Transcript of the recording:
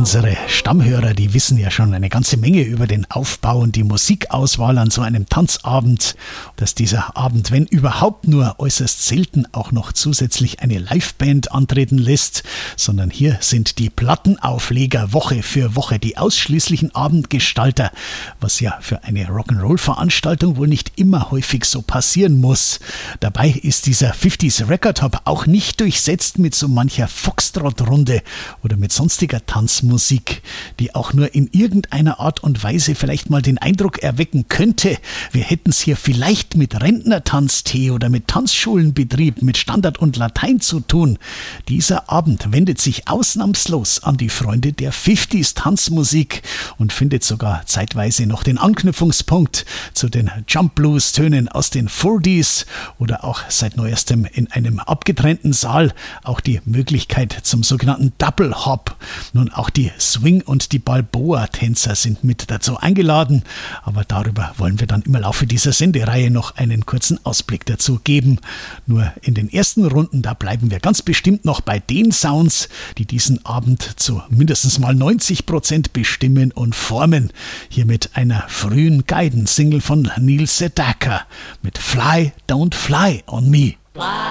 Unsere Stammhörer, die wissen ja schon eine ganze Menge über den Aufbau und die Musikauswahl an so einem Tanzabend, dass dieser Abend, wenn überhaupt, nur äußerst selten auch noch zusätzlich eine Liveband antreten lässt, sondern hier sind die Plattenaufleger Woche für Woche die ausschließlichen Abendgestalter, was ja für eine Rock'n'Roll-Veranstaltung wohl nicht immer häufig so passieren muss. Dabei ist dieser 50s Record Hop auch nicht durchsetzt mit so mancher Foxtrot-Runde oder mit sonstiger Tanzmusik, die auch nur in irgendeiner Art und Weise vielleicht mal den Eindruck erwecken könnte, wir hätten es hier vielleicht mit Rentnertanztee oder mit Tanzschulenbetrieb, mit Standard und Latein zu tun. Dieser Abend wendet sich ausnahmslos an die Freunde der 50s Tanzmusik und findet sogar zeitweise noch den Anknüpfungspunkt zu den Jump Blues Tönen aus den 40s oder auch seit neuestem in einem abgetrennten Saal auch die Möglichkeit zum sogenannten Double Hop. Nun, auch die Swing- und die Balboa-Tänzer sind mit dazu eingeladen, aber darüber wollen wir dann im Laufe dieser Sendereihe noch einen kurzen Ausblick dazu geben. Nur in den ersten Runden, da bleiben wir ganz bestimmt noch bei den Sounds, die diesen Abend zu mindestens mal 90% bestimmen und formen. Hier mit einer frühen Guidance-Single von Neil Sedaka mit Fly, Don't Fly on Me. Fly.